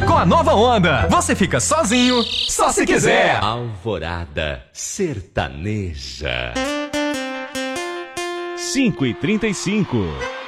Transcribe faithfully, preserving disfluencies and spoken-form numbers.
Com a nova Honda, você fica sozinho, só se quiser. Alvorada Sertaneja. cinco e trinta e cinco.